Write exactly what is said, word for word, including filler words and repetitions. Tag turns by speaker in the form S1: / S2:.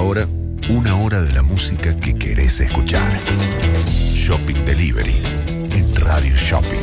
S1: hora, una hora de la música que querés escuchar. Shopping Delivery en Radio Shopping.